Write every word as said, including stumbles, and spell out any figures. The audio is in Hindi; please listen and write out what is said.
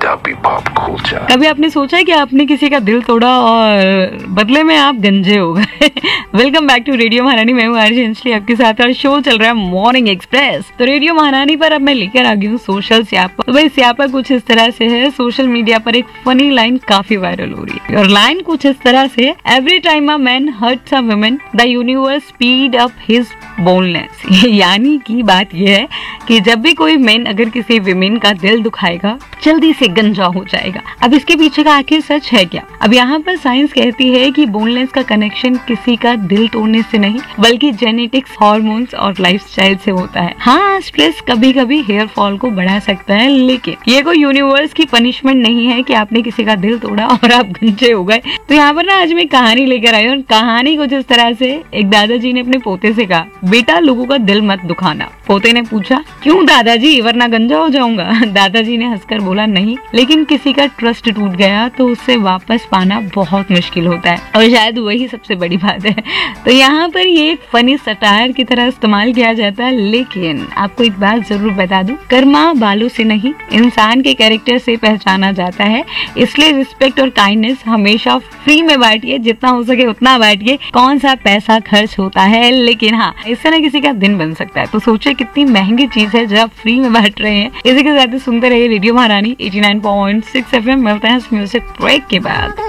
का भी बाप खोचा। कभी आपने सोचा है कि आपने किसी का दिल तोड़ा और बदले में आप गंजे हो गए? वेलकम बैक टू रेडियो महारानी, मैं हूँ आरजे अंजलि आपके साथ और शो चल रहा है मॉर्निंग एक्सप्रेस। तो रेडियो महारानी पर अब मैं लेकर आ गई हूँ सोशल स्यापा। तो भाई स्यापा कुछ इस तरह से है, सोशल मीडिया पर एक फनी लाइन काफी वायरल हो रही है और लाइन कुछ इस तरह से, every time a man hertz a woman the universe speed up his boldness. यानी की बात यह है कि जब भी कोई मैन अगर किसी विमेन का दिल दुखाएगा जल्दी से गंजा हो जाएगा। अब इसके पीछे का आखिर सच है क्या? अब यहाँ पर साइंस कहती है कि बोनलेस का कनेक्शन किसी का दिल तोड़ने से नहीं बल्कि जेनेटिक्स, हार्मोन्स और लाइफस्टाइल से होता है। हाँ, स्ट्रेस कभी कभी हेयर फॉल को बढ़ा सकता है, लेकिन ये कोई यूनिवर्स की पनिशमेंट नहीं है कि आपने किसी का दिल तोड़ा और आप गंजे हो गए। तो यहाँ पर ना आज मैं कहानी लेकर आई और कहानी कुछ इस तरह से, एक दादाजी ने अपने पोते से कहा, बेटा लोगों का दिल मत दुखाना। पोते ने पूछा, क्यों दादाजी, वरना गंजा हो जाऊंगा? दादाजी ने हंसकर बोला, नहीं, लेकिन किसी का ट्रस्ट टूट गया तो उससे वापस पाना बहुत मुश्किल होता है और शायद वही सबसे बड़ी बात है। तो यहाँ पर ये एक फनी सटायर की तरह इस्तेमाल किया जाता है, लेकिन आपको एक बात जरूर बता दूं, कर्मा बालों से नहीं इंसान के कैरेक्टर से पहचाना जाता है। इसलिए रिस्पेक्ट और काइंडनेस हमेशा फ्री में बांटिए, जितना हो सके उतना बांटिए। कौन सा पैसा खर्च होता है, लेकिन हाँ, इससे ना किसी का दिन बन सकता है। तो सोचिए कितनी महंगी चीज है जो आप फ्री में बांट रहे हैं। इसी के साथ सुनते रहिए रेडियो महारानी eighty nine point six F M. मिलते हैं इस म्यूजिक ब्रेक के बाद।